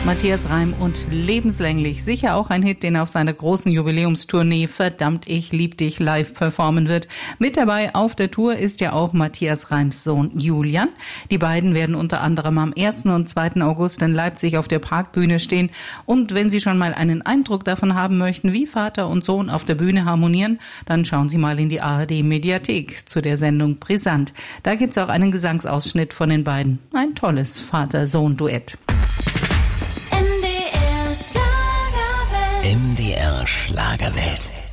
Matthias Reim und Lebenslänglich. Sicher auch ein Hit, den er auf seiner großen Jubiläumstournee Verdammt, ich lieb dich live performen wird. Mit dabei auf der Tour ist ja auch Matthias Reims Sohn Julian. Die beiden werden unter anderem am 1. und 2. August in Leipzig auf der Parkbühne stehen. Und wenn Sie schon mal einen Eindruck davon haben möchten, wie Vater und Sohn auf der Bühne harmonieren, dann schauen Sie mal in die ARD-Mediathek zu der Sendung Brisant. Da gibt's auch einen Gesangsausschnitt von den beiden. Ein tolles Vater-Sohn-Duett. MDR Schlagerwelt.